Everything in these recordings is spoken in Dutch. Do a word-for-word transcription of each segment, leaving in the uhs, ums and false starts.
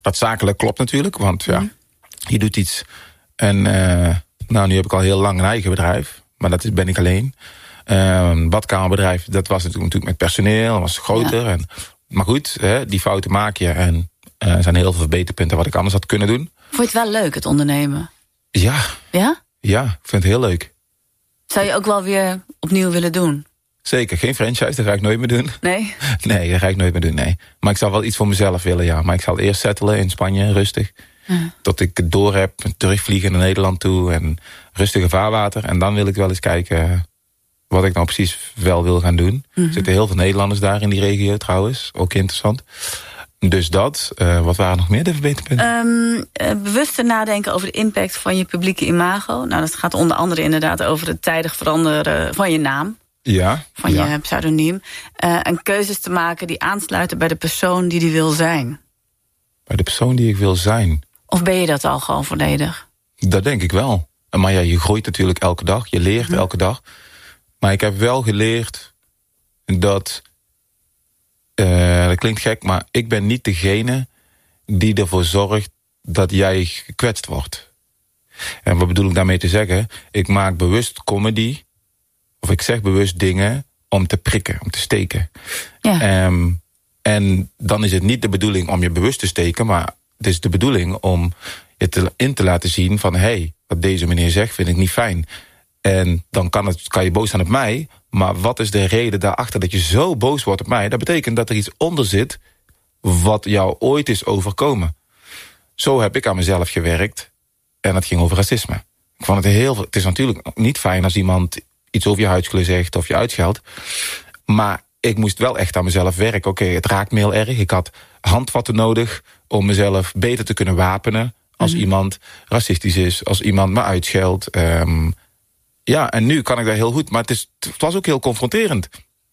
dat zakelijk klopt natuurlijk, want ja, mm. je doet iets. En uh, nou, nu heb ik al heel lang een eigen bedrijf, maar dat is, ben ik alleen. Uh, een badkamerbedrijf, dat was natuurlijk met personeel, was groter. Ja. En, maar goed, hè, die fouten maak je en uh, er zijn heel veel verbeterpunten wat ik anders had kunnen doen. Vond je het wel leuk, het ondernemen? Ja. Ja? Ja, ik vind het heel leuk. Zou je ook wel weer opnieuw willen doen? Zeker, geen franchise, dat ga ik nooit meer doen. Nee? Nee, dat ga ik nooit meer doen, nee. Maar ik zou wel iets voor mezelf willen, ja. Maar ik zal eerst settelen in Spanje, rustig. Ja. Tot ik het door heb, terugvliegen naar Nederland toe. En rustige vaarwater. En dan wil ik wel eens kijken wat ik nou precies wel wil gaan doen. Mm-hmm. Er zitten heel veel Nederlanders daar in die regio trouwens. Ook interessant. Dus dat. Uh, wat waren nog meer de verbeterpunten? Um, uh, bewuster nadenken over de impact van je publieke imago. Nou, dat gaat onder andere inderdaad over het tijdig veranderen van je naam. Ja. Van ja. je pseudoniem. Uh, en keuzes te maken die aansluiten bij de persoon die die wil zijn. Bij de persoon die ik wil zijn. Of ben je dat al gewoon volledig? Dat denk ik wel. Maar ja, je groeit natuurlijk elke dag. Je leert hm. elke dag. Maar ik heb wel geleerd dat... Uh, dat klinkt gek, maar ik ben niet degene die ervoor zorgt dat jij gekwetst wordt. En wat bedoel ik daarmee te zeggen? Ik maak bewust comedy, of ik zeg bewust dingen om te prikken, om te steken. Ja. Um, en dan is het niet de bedoeling om je bewust te steken, maar het is de bedoeling om je te, in te laten zien van, hé, hey, wat deze meneer zegt vind ik niet fijn. En dan kan, het, kan je boos zijn op mij, maar wat is de reden daarachter dat je zo boos wordt op mij? Dat betekent dat er iets onder zit wat jou ooit is overkomen. Zo heb ik aan mezelf gewerkt en dat ging over racisme. Ik vond het heel, het is natuurlijk niet fijn als iemand iets over je huidskleur zegt of je uitscheldt. Maar ik moest wel echt aan mezelf werken. Oké, okay, het raakt me heel erg. Ik had handvatten nodig om mezelf beter te kunnen wapenen als mm-hmm. iemand racistisch is, als iemand me uitscheldt. Um, Ja, en nu kan ik dat heel goed. Maar het, is, het was ook heel confronterend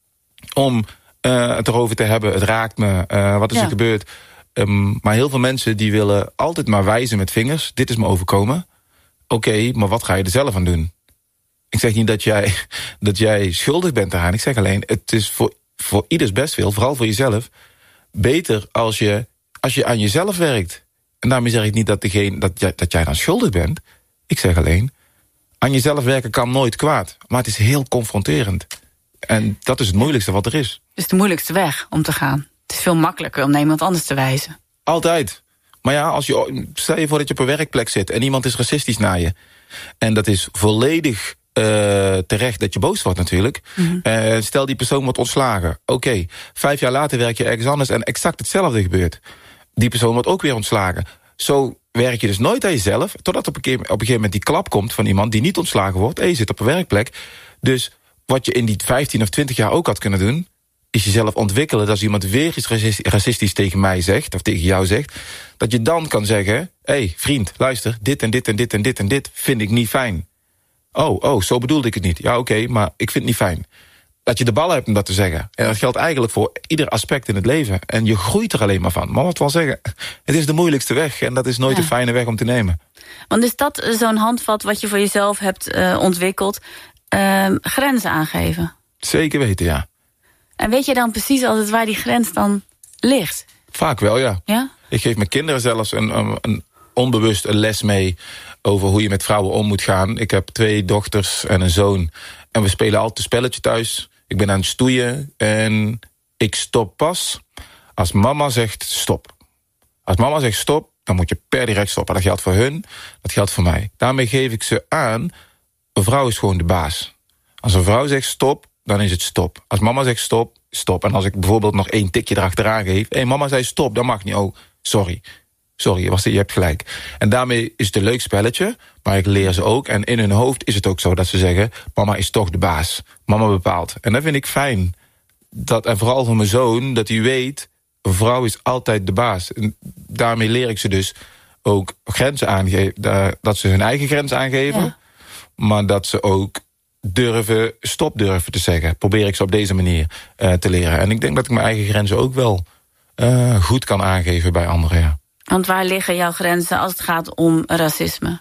om uh, het erover te hebben. Het raakt me. Uh, wat is ja. er gebeurd? Um, maar heel veel mensen die willen altijd maar wijzen met vingers. Dit is me overkomen. Oké, okay, maar wat ga je er zelf aan doen? Ik zeg niet dat jij, dat jij schuldig bent eraan. Ik zeg alleen, het is voor, voor ieders bestwil, vooral voor jezelf, beter als je, als je aan jezelf werkt. En daarmee zeg ik niet dat, degene, dat, jij, dat jij dan schuldig bent. Ik zeg alleen, aan jezelf werken kan nooit kwaad. Maar het is heel confronterend. En dat is het moeilijkste wat er is. Het is de moeilijkste weg om te gaan. Het is veel makkelijker om naar iemand anders te wijzen. Altijd. Maar ja, als je, stel je voor dat je op een werkplek zit en iemand is racistisch naar je. En dat is volledig uh, terecht dat je boos wordt natuurlijk. Mm-hmm. Uh, stel die persoon wordt ontslagen. Oké, okay, vijf jaar later werk je ergens anders en exact hetzelfde gebeurt. Die persoon wordt ook weer ontslagen. Zo werk je dus nooit aan jezelf, totdat op een, keer, op een gegeven moment die klap komt van iemand die niet ontslagen wordt. En je zit op een werkplek. Dus wat je in die vijftien of twintig jaar ook had kunnen doen, is jezelf ontwikkelen. Dat als iemand weer iets racistisch tegen mij zegt, of tegen jou zegt, dat je dan kan zeggen, hé hey, vriend, luister, dit en dit en dit en dit en dit vind ik niet fijn. Oh, oh, zo bedoelde ik het niet. Ja, oké, okay, maar ik vind het niet fijn. Dat je de bal hebt om dat te zeggen. En dat geldt eigenlijk voor ieder aspect in het leven. En je groeit er alleen maar van. Maar wat wil zeggen, het is de moeilijkste weg. En dat is nooit ja. een fijne weg om te nemen. Want is dat zo'n handvat wat je voor jezelf hebt uh, ontwikkeld? Uh, grenzen aangeven? Zeker weten, ja. En weet je dan precies altijd waar die grens dan ligt? Vaak wel, ja. ja? Ik geef mijn kinderen zelfs een, een, een onbewust een les mee over hoe je met vrouwen om moet gaan. Ik heb twee dochters en een zoon. En we spelen altijd een spelletje thuis. Ik ben aan het stoeien en ik stop pas als mama zegt stop. Als mama zegt stop, dan moet je per direct stoppen. Dat geldt voor hun, dat geldt voor mij. Daarmee geef ik ze aan, een vrouw is gewoon de baas. Als een vrouw zegt stop, dan is het stop. Als mama zegt stop, stop. En als ik bijvoorbeeld nog één tikje erachteraan geef, hé, hey, mama zei stop, dat mag niet. Oh, sorry. Sorry, je hebt gelijk. En daarmee is het een leuk spelletje, maar ik leer ze ook. En in hun hoofd is het ook zo dat ze zeggen, mama is toch de baas. Mama bepaalt. En dat vind ik fijn. Dat, en vooral voor mijn zoon, dat hij weet, een vrouw is altijd de baas. En daarmee leer ik ze dus ook grenzen aangeven. Dat ze hun eigen grens aangeven. Ja. Maar dat ze ook durven, stop durven te zeggen. Probeer ik ze op deze manier uh, te leren. En ik denk dat ik mijn eigen grenzen ook wel uh, goed kan aangeven bij anderen, ja. Want waar liggen jouw grenzen als het gaat om racisme?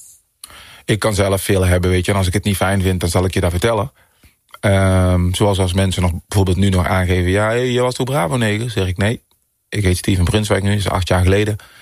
Ik kan zelf veel hebben, weet je. En als ik het niet fijn vind, dan zal ik je dat vertellen. Um, zoals als mensen nog bijvoorbeeld nu nog aangeven, ja, je was toch Bravo negen? Zeg ik, nee. Ik heet Steven Brunswijk nu, dat is acht jaar geleden.